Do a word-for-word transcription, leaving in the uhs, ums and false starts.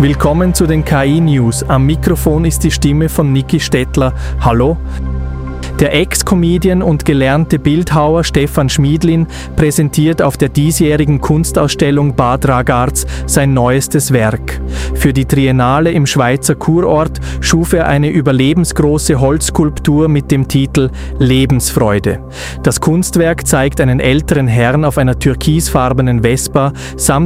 Willkommen zu den K I-News. Am Mikrofon ist die Stimme von Niki Stettler. Hallo? Der Ex-Comedian und gelernte Bildhauer Stefan Schmiedlin präsentiert auf der diesjährigen Kunstausstellung Bad Ragaz sein neuestes Werk. Für die Triennale im Schweizer Kurort schuf er eine überlebensgroße Holzskulptur mit dem Titel Lebensfreude. Das Kunstwerk zeigt einen älteren Herrn auf einer türkisfarbenen Vespa samt